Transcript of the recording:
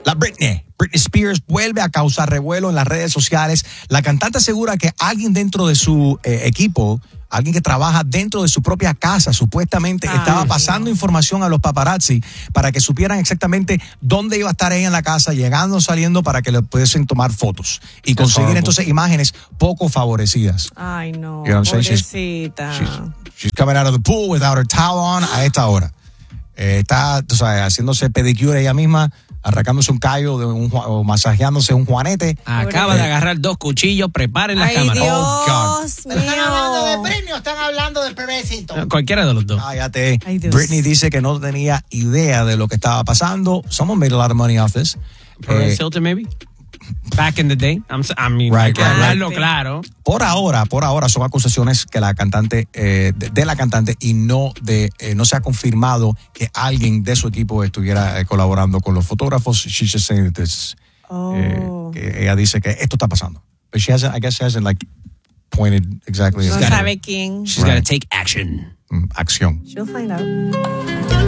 La Britney Spears vuelve a causar revuelo en las redes sociales. La cantante asegura que alguien dentro de su equipo, alguien que trabaja dentro de su propia casa, supuestamente estaba pasando información a los paparazzi para que supieran exactamente dónde iba a estar ella en la casa, llegando, saliendo, para que le pudiesen tomar fotos y conseguir entonces imágenes poco favorecidas. Ay, no, You know what I'm saying? pobrecita. She's coming out of the pool without her towel on a esta hora. Está, tú sabes, haciéndose pedicure ella misma, arrancándose un callo o masajeándose un juanete. Acaba de agarrar 2 cuchillos, preparen las cámaras. Dios Oh, mío. ¿Están hablando de Britney o están hablando del bebecito? Cualquiera de los dos. Cállate. Ay, Dios. Britney dice que no tenía idea de lo que estaba pasando. Someone made a lot of money off this. Paris Hilton, maybe? Back in the day. I mean, Right, hay que right, hablarlo right. claro. Por ahora son acusaciones que la cantante, de la cantante, y no se ha confirmado que alguien de su equipo estuviera colaborando con los fotógrafos. She's just saying that this, que ella dice que esto está pasando. But I guess she hasn't like pointed exactly. No as sabe quién. She's got to take action. Acción. She'll find out.